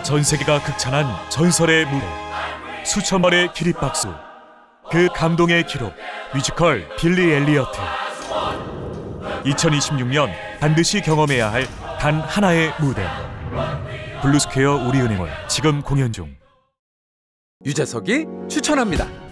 전 세계가 극찬한 전설의 무대, 수천 번의 기립박수, 그 감동의 기록, 뮤지컬 빌리 엘리어트. 2026년 반드시 경험해야 할 단 하나의 무대. 블루스퀘어 우리은행원 지금 공연 중. 유재석이 추천합니다.